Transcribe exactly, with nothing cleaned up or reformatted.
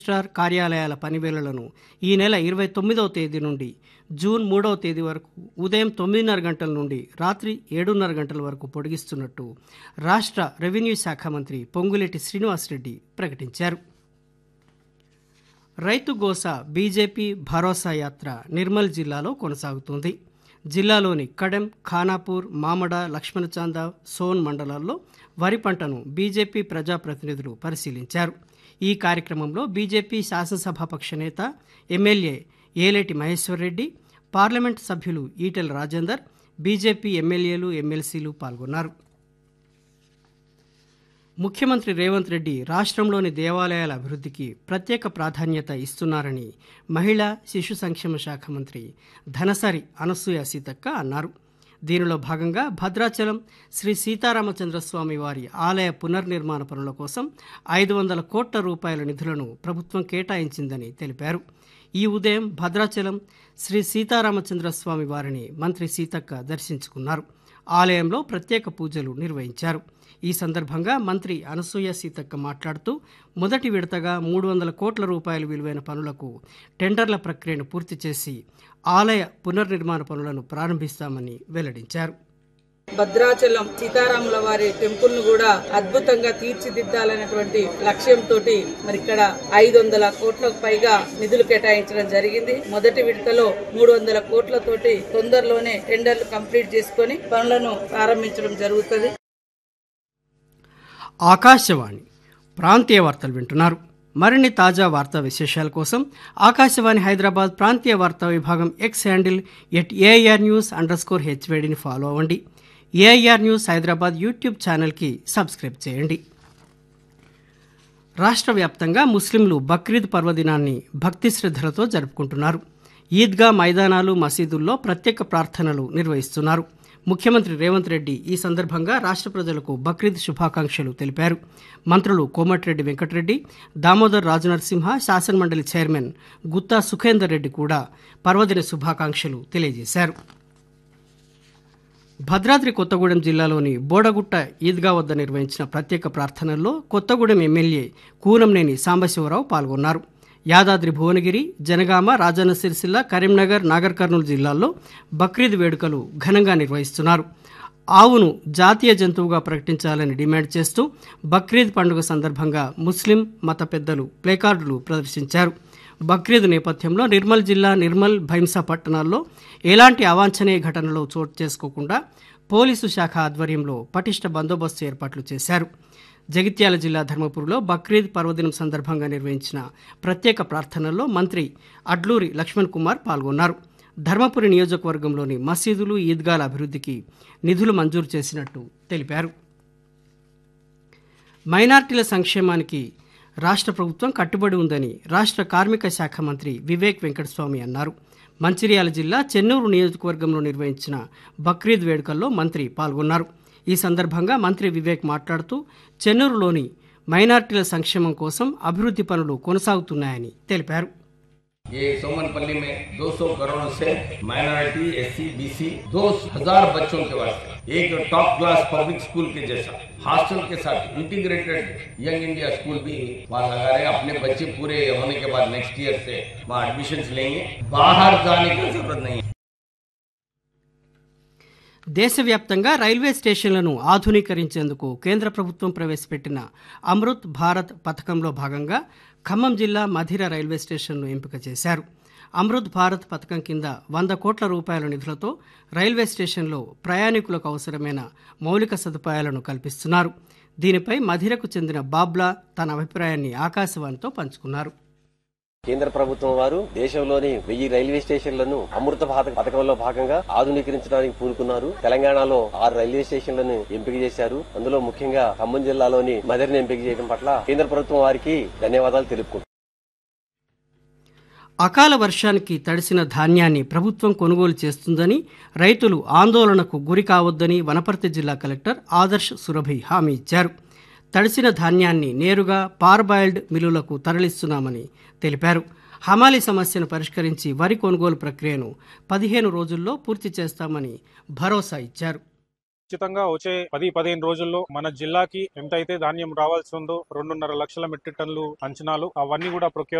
Registrar కార్యాలయాల పనివేళలను ఈ నెల ఇరవై తొమ్మిదవ తేదీ నుండి జూన్ మూడవ తేదీ వరకు ఉదయం తొమ్మిదిన్నర గంటల నుండి రాత్రి ఏడున్నర గంటల వరకు పొడిగిస్తున్నట్టు రాష్ట్ర రెవెన్యూ శాఖ మంత్రి పొంగులేటి శ్రీనివాసరెడ్డి ప్రకటించారు. రైతు గోస బీజేపీ భరోసా యాత్ర నిర్మల్ జిల్లాలో కొనసాగుతోంది. జిల్లాలోని కడెం, ఖానాపూర్, మామడ, లక్ష్మణచాంద, సోన్ మండలాల్లో వరి పంటను బీజేపీ ప్రజాప్రతినిధులు పరిశీలించారు. ఈ కార్యక్రమంలో బీజేపీ శాసనసభాపక్ష నేత, ఎమ్మెల్యే ఏలేటి మహేశ్వర్రెడ్డి, పార్లమెంటు సభ్యులు ఈటెల రాజేందర్, బీజేపీ ఎమ్మెల్యేలు, ఎమ్మెల్సీలు పాల్గొన్నారు. ముఖ్యమంత్రి రేవంత్ రెడ్డి రాష్ట్రంలోని దేవాలయాల అభివృద్ధికి ప్రత్యేక ప్రాధాన్యత ఇస్తున్నారని మహిళా శిశు సంక్షేమ శాఖ మంత్రి ధనసరి అనసూయ సీతక్క అన్నారు. దీనిలో భాగంగా భద్రాచలం శ్రీ సీతారామచంద్రస్వామి వారి ఆలయ పునర్నిర్మాణ పనుల కోసం ఐదు వందల కోట్ల రూపాయల నిధులను ప్రభుత్వం కేటాయించిందని తెలిపారు. ఈ ఉదయం భద్రాచలం శ్రీ సీతారామచంద్రస్వామి వారిని మంత్రి సీతక్క దర్శించుకున్నారు. ఆలయంలో ప్రత్యేక పూజలు నిర్వహించారు. ఈ సందర్భంగా మంత్రి అనసూయ సీతక్క మాట్లాడుతూ మొదటి విడతగా మూడు వందల కోట్ల రూపాయల విలువైన పనులకు టెండర్ల ప్రక్రియను పూర్తి చేసి ఆలయ పునర్నిర్మాణ పనులను ప్రారంభిస్తామని వెల్లడించారు. భద్రాచలం సీతారాముల వారి టెంపుల్ ను కూడా అద్భుతంగా తీర్చిదిద్దాలనేటువంటి లక్ష్యంతో మరి ఇక్కడ ఐదు వందల కోట్లకు పైగా నిధులు కేటాయించడం జరిగింది. మొదటి విడతలో మూడు వందల కోట్లతోటి తొందరలోనే టెండర్లు కంప్లీట్ చేసుకుని పనులను ప్రారంభించడం జరుగుతుంది. ఆకాశవాణి ప్రాంతీయ వార్తలు వింటున్నారు. మరిన్ని తాజా వార్తా విశేషాల కోసం ఆకాశవాణి హైదరాబాద్ ప్రాంతీయ వార్తా విభాగం X handle at AIR news under score హెచ్వేడిని follow అవ్వండి. ఏఐఆర్ న్యూస్ హైదరాబాద్ యూట్యూబ్ ఛానల్కి సబ్స్క్రైబ్ చేయండి. రాష్ట్ర వ్యాప్తంగా ముస్లింలు బక్రీద్ పర్వదినాన్ని భక్తి శ్రద్ధలతో జరుపుకుంటున్నారు. ఈద్గా మైదానాలు, మసీదుల్లో ప్రత్యేక ప్రార్థనలు నిర్వహిస్తున్నారు. ముఖ్యమంత్రి రేవంత్ రెడ్డి ఈ సందర్భంగా రాష్ట్ర ప్రజలకు బక్రీద్ శుభాకాంక్షలు తెలిపారు. మంత్రులు కోమటిరెడ్డి వెంకటరెడ్డి, దామోదర్ రాజనరసింహ, శాసనమండలి చైర్మన్ గుత్తా సుఖేందర్ రెడ్డి కూడా పర్వదిన శుభాకాంక్షలు తెలియజేశారు. భద్రాద్రి కొత్తగూడెం జిల్లాలోని బోడగుట్ట ఈద్గా వద్ద నిర్వహించిన ప్రత్యేక ప్రార్థనల్లో కొత్తగూడెం ఎమ్మెల్యే కూనంనేని సాంబశివరావు పాల్గొన్నారు. యాదాద్రి భువనగిరి, జనగామ, రాజన్న సిరిసిల్ల, కరీంనగర్, నాగర్ కర్నూలు జిల్లాల్లో బక్రీద్ వేడుకలు ఘనంగా నిర్వహిస్తున్నారు. ఆవును జాతీయ జంతువుగా ప్రకటించాలని డిమాండ్ చేస్తూ బక్రీద్ పండుగ సందర్భంగా ముస్లిం మత పెద్దలు ప్లేకార్డులు ప్రదర్శించారు. బక్రీద్ నేపథ్యంలో నిర్మల్ జిల్లా నిర్మల్, భైంసా పట్టణాల్లో ఎలాంటి అవాంఛనీయ ఘటనలు చోటు చేసుకోకుండా పోలీసు శాఖ ఆధ్వర్యంలో పటిష్ట బందోబస్తు ఏర్పాట్లు చేశారు. జగిత్యాల జిల్లా ధర్మపురిలో బక్రీద్ పర్వదినం సందర్భంగా నిర్వహించిన ప్రత్యేక ప్రార్థనల్లో మంత్రి అడ్లూరి లక్ష్మణ్ కుమార్ పాల్గొన్నారు. ధర్మపురి నియోజకవర్గంలోని మసీదులు, ఈద్గాల అభివృద్ధికి నిధులు మంజూరు చేసినట్టు తెలిపారు. మైనార్టీల సంక్షేమానికి రాష్ట్ర ప్రభుత్వం కట్టుబడి ఉందని రాష్ట్ర కార్మిక శాఖ మంత్రి వివేక్ వెంకటస్వామి అన్నారు. మంచిర్యాల జిల్లా చెన్నూరు నియోజకవర్గంలో నిర్వహించిన బక్రీద్ వేడుకల్లో మంత్రి పాల్గొన్నారు. ఈ సందర్భంగా మంత్రి వివేక్ మాట్లాడుతూ చెన్నూరులోని మైనార్టీల సంక్షేమం కోసం అభివృద్ధి పనులు కొనసాగుతున్నాయని తెలిపారు. ये सोमनपल्ली में दो सौ करोड़ से माइनॉरिटी, एससी, बीसी दो हजार बच्चों के वास्ते एक टॉप क्लास पब्लिक स्कूल के जैसा हॉस्टल के साथ इंटीग्रेटेड यंग इंडिया स्कूल भी वहाँ लगा रहे हैं. अपने बच्चे पूरे होने के बाद नेक्स्ट ईयर से वहाँ एडमिशन लेंगे. बाहर जाने की जरूरत नहीं है. దేశవ్యాప్తంగా రైల్వే స్టేషన్లను ఆధునీకరించేందుకు కేంద్ర ప్రభుత్వం ప్రవేశపెట్టిన అమృత్ భారత్ పథకంలో భాగంగా ఖమ్మం జిల్లా మధిర రైల్వే స్టేషన్ను ఎంపిక చేశారు. అమృత్ భారత్ పథకం కింద వంద కోట్ల రూపాయల నిధులతో రైల్వే స్టేషన్లో ప్రయాణికులకు అవసరమైన మౌలిక సదుపాయాలను కల్పిస్తున్నారు. దీనిపై మధిరకు చెందిన బాబ్లా తన అభిప్రాయాన్ని ఆకాశవాణితో పంచుకున్నారు. కేంద్ర ప్రభుత్వం వారు దేశంలోని వెయ్యి రైల్వే స్టేషన్లను అమృత భారత్ పథకంలో భాగంగా ఆధునీకరించడానికి పూనుకున్నారు. తెలంగాణలో ఆరు రైల్వే స్టేషన్లను ఎంపిక చేశారు. అందులో ముఖ్యంగా ఖమ్మం జిల్లాలోని మదర్ని ఎంపిక చేయడం పట్ల కేంద్ర ప్రభుత్వం వారికి ధన్యవాదాలు తెలుపుకుంటున్నారు. అకాల వర్షానికి తడిసిన ధాన్యాన్ని ప్రభుత్వం కొనుగోలు చేస్తుందని, రైతులు ఆందోళనకు గురి కావద్దని వనపర్తి జిల్లా కలెక్టర్ ఆదర్శ్ సురభి హామీ ఇచ్చారు. తడిసిన ధాన్యాన్ని నేరుగా పార్బాయిల్డ్ మిల్లులకు తరలిస్తున్నామని తెలిపారు. హమాలీ సమస్యను పరిష్కరించి వరి కొనుగోలు ప్రక్రియను పదిహేను రోజుల్లో పూర్తి చేస్తామని భరోసా ఇచ్చారు. ఖచ్చితంగా వచ్చే పది పదిహేను రోజుల్లో మన జిల్లాకి ఎంతైతే ధాన్యం రావాల్సి ఉందో రెండున్నర లక్షల మెట్రిక్ టన్నులు అంచనాలు అవన్నీ కూడా ప్రొక్యూర్